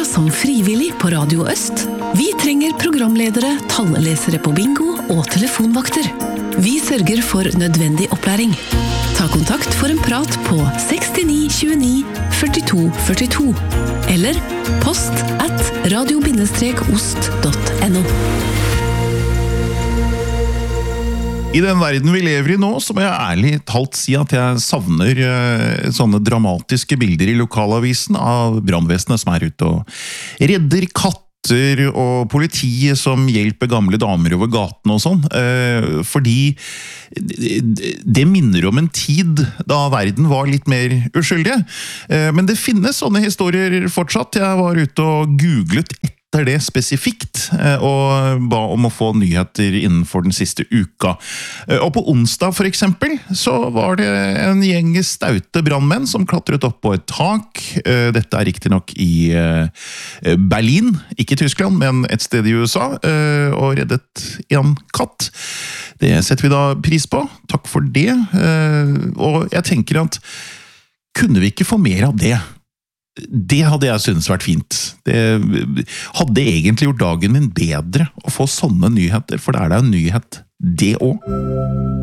som frivillig på Radio Øst. Vi trenger programledere, tallelesere på bingo og telefonvakter. Vi sørger for nødvendig opplæring. Ta kontakt for en prat på 69 29 42 42 eller post@radio-ost.no. I den verden vi lever i nå, så må jeg ærlig talt si at jeg savner sånne dramatiske bilder i lokalavisen av brannvesenet som er ute og redder katter, og politiet som hjelper gamle damer over gaten og sånn. Fordi det minner om en tid da verden var litt mer uskyldig. Men det finnes sånne historier fortsatt. Jeg var ute og googlet etter det spesifikt, og ba om å få nyheter innenfor den siste uka. Og på onsdag for eksempel, så var det en gjeng staute brannmenn som klatret opp på et tak. Dette er riktig nok i Berlin, ikke Tyskland, men et sted i USA, og reddet en katt. Det setter vi da pris på. Takk for det. Og jeg tenker at kunne vi ikke få mer av det? Det hadde jeg syntes vært fint. Det hadde egentlig gjort dagen min bedre å få sånne nyheter, for det er da en nyhet, det også.